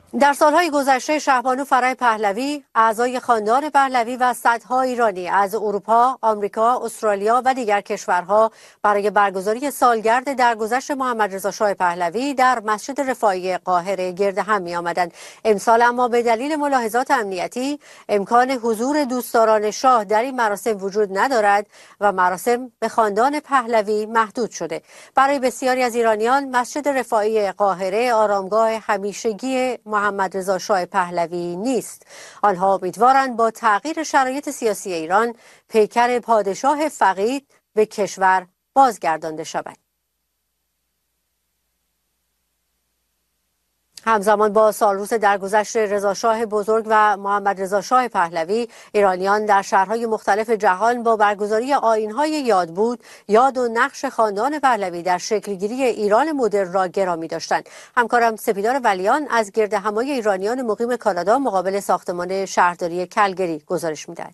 در سالهای گذشته شهبانو فرح پهلوی، اعضای خاندان پهلوی و صدها ایرانی از اروپا، آمریکا، استرالیا و دیگر کشورها برای برگزاری سالگرد درگذشت محمد رضا شاه پهلوی در مسجد رفاعی قاهره گرد هم می آمدند. امسال اما به دلیل ملاحظات امنیتی امکان حضور دوستداران شاه در این مراسم وجود ندارد و مراسم به خاندان پهلوی محدود شده. برای بسیاری از ایرانیان مسجد رفاعی قاهره آرامگاه همیشگی محمد رضا شاه پهلوی نیست. آنها امیدوارند با تغییر شرایط سیاسی ایران پیکر پادشاه فقید به کشور بازگردانده شود. همزمان با سالروز درگذشت رضا شاه بزرگ و محمد رضا شاه پهلوی، ایرانیان در شهرهای مختلف جهان با برگزاری آیین‌های یادبود، یاد و نقش خاندان پهلوی در شکلگیری ایران مدرن را گرامی داشتند. همکارم سپیدار ولیان از گردهمایی ایرانیان مقیم کانادا مقابل ساختمان شهرداری کلگری گزارش می‌دهد.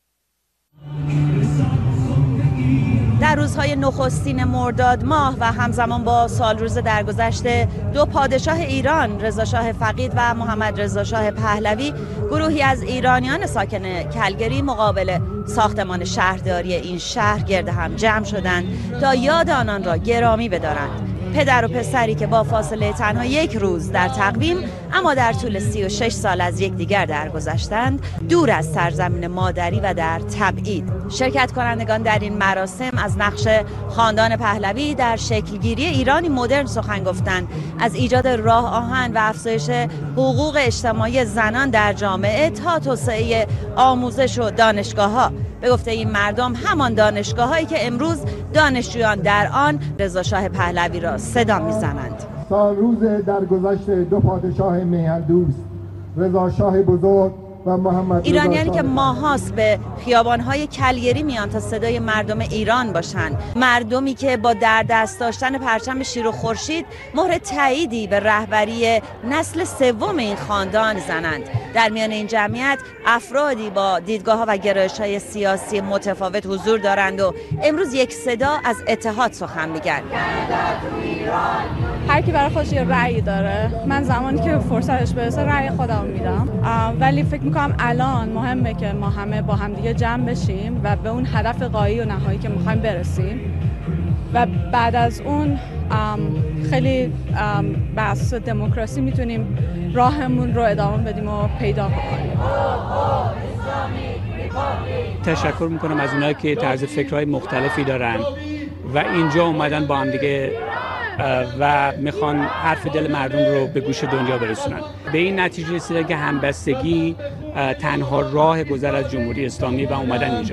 در روزهای نخستین مرداد ماه و همزمان با سالروز درگذشت دو پادشاه ایران، رضا شاه فقید و محمد رضا شاه پهلوی، گروهی از ایرانیان ساکن کلگری مقابل ساختمان شهرداری این شهر گرد هم جمع شدند تا یاد آنان را گرامی بدارند. پدر و پسری که با فاصله تنها یک روز در تقویم اما در طول 36 سال از یکدیگر درگذشتند، دور از سرزمین مادری و در تبعید. شرکت کنندگان در این مراسم از نقش خاندان پهلوی در شکلگیری ایرانی مدرن سخن گفتند، از ایجاد راه آهن و افزایش حقوق اجتماعی زنان در جامعه تا توسعه آموزش و دانشگاه‌ها. به گفته این مردم، همان دانشگاه‌هایی که امروز دانشجویان در آن رضا شاه پهلوی را صدا می‌زنند. سالروز درگذشت دو پادشاه میهن‌دوست، رضا شاه بزرگ و محمد ایرانیانی که ماهاست به خیابان‌های کلگری میان تا صدای مردم ایران باشند، مردمی که با در دست داشتن پرچم شیر و خورشید مهر تاییدی به رهبری نسل سوم این خاندان زنند. در میان این جمعیت افرادی با دیدگاه‌ها و گرایش‌های سیاسی متفاوت حضور دارند و امروز یک صدا از اتحاد سخن میگن. هر کی برای خودش یه رأی داره. من زمانی که فرصتش برسه رأی خودم میدم، ولی فکر میکنم الان مهمه که ما همه با هم دیگه جمع بشیم و به اون هدف غایی و نهایی که میخوایم برسیم و بعد از اون خیلی بحث دموکراسی میتونیم راهمون رو ادامه بدیم و پیدا کنیم. تشکر میکنم از اونایی که طرز فکرهای مختلفی دارن و اینجا اومدن با هم دیگه و میخوان حرف دل مردم رو به گوش دنیا برسونن. به این نتیجه رسیدن که همبستگی تنها راه گذر از جمهوری اسلامی و اومدن اینجا.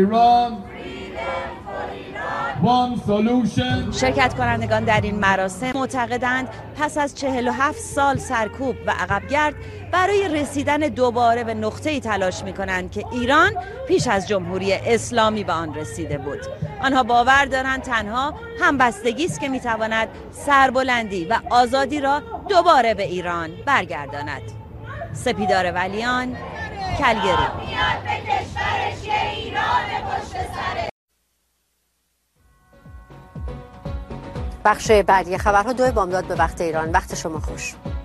شرکت کنندگان در این مراسم معتقدند پس از 47 سال سرکوب و عقبگرد برای رسیدن دوباره به نقطه‌ای تلاش می‌کنند که ایران پیش از جمهوری اسلامی به آن رسیده بود. آنها باور دارند تنها همبستگی است که می‌تواند سربلندی و آزادی را دوباره به ایران برگرداند. سپیدار ولیان، کلگری. بخش بعدی خبرها 2 بامداد به وقت ایران. وقت شما خوش.